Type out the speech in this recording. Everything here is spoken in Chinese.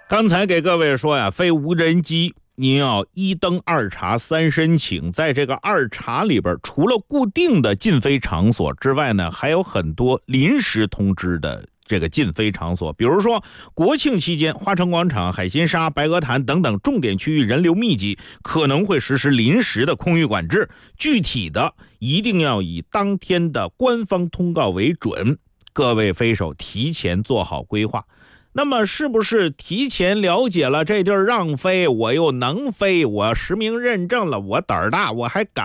刚才给各位说呀，飞无人机您要一登二查三申请，在这个二查里边，除了固定的禁飞场所之外呢，还有很多临时通知的这个禁飞场所，比如说国庆期间，花城广场、海心沙、白鹅潭等等重点区域人流密集，可能会实施临时的空域管制。具体的一定要以当天的官方通告为准，各位飞手提前做好规划。那么是不是提前了解了这地儿让飞，我又能飞，我实名认证了，我胆儿大，我还敢